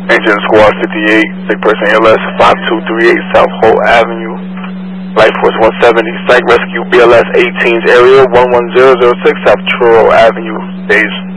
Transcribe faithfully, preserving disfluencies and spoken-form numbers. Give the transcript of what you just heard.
Engine Squad fifty-eight, sick person A L S five two three eight South Holt Avenue. Life Force one seventy, Psych Rescue B L S eighteens area one one zero zero six South Truro Avenue. Days.